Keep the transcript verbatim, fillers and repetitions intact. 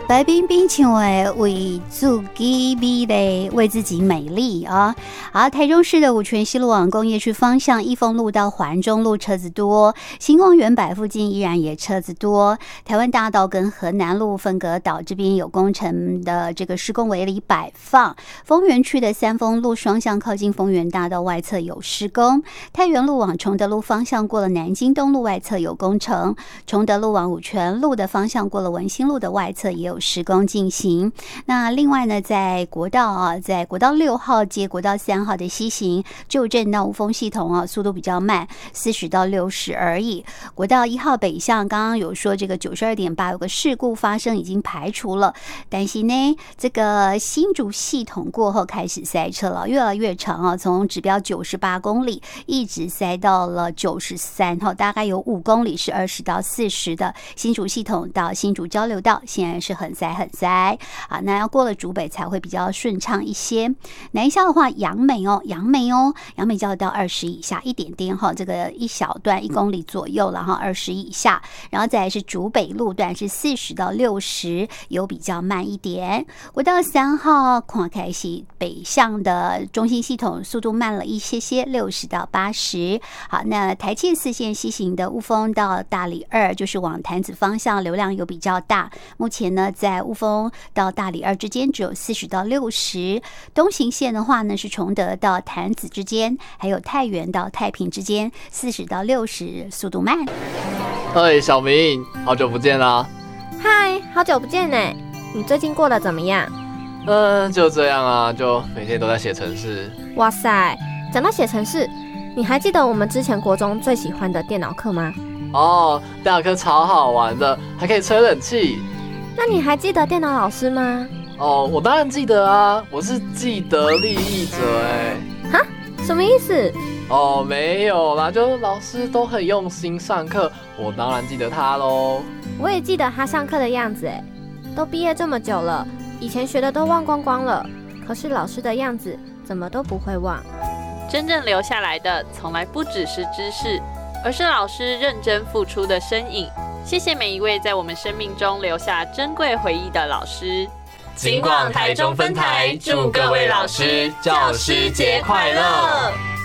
白冰冰唱的为自己美丽，为自己美丽啊！好，台中市的五权西路往工业区方向，益丰路到环中路车子多，新光园百附近依然也车子多。台湾大道跟河南路分隔岛这边有工程的这个施工围篱摆放，丰原区的三丰路双向靠近丰原大道外侧有施工，太原路往崇德路方向过了南京东路外侧有工程，崇德路往五权路的方向过了文心路的外侧也有施工进行。那另外呢，在国道啊，在国道六号接国道三号的西行旧镇到雾峰系统啊，速度比较慢，四十到六十而已。国道一号北向刚刚有说这个九十二点八有个事故发生，已经排除了，但是呢，这个新竹系统过后开始塞车了，越来越长啊，从指标九十八公里一直塞到了九十三，大概有五公里是二十到四十的新竹系统到新竹交流道，现在是很塞很塞啊，那要过了竹北才会比较顺畅一些。南下的话，杨梅哦，杨梅哦，杨梅交流道二十以下一点点哈，这个一小段一公里左右了哈，二十以下，然后再来是竹北路段是四十到六十，有比较慢一点。国道三号看开始北向的中心系统速度慢了一些些，六十到八十。好，那台七四线西行的雾峰到大里二，就是往潭子方向流量有比较大，目前呢在雾峰到大里二之间只有四十到六十。东行线的话呢是崇德到潭子之间，还有太原到太平之间，四十到六十，速度慢。 嘿，小明，好久不见啦！ 嗨，好久不见呢，你最近过得怎么样？ 嗯，就这样啊，就每天都在写程式。 哇塞，讲到写程式，你还记得我们之前国中最喜欢的电脑课吗？ 哦，电脑课超好玩的，还可以吹冷气。 那你还记得电脑老师吗？ 哦，我当然记得啊，我是既得利益者哎。 哈？什么意思？ 哦，没有啦，就老师都很用心上课，我当然记得他咯。 我也记得他上课的样子哎，都毕业这么久了，以前学的都忘光光了，可是老师的样子怎么都不会忘。 真正留下来的从来不只是知识，而是老师认真付出的身影。谢谢每一位在我们生命中留下珍贵回忆的老师。 金广台中分台祝各位老师教师节快乐！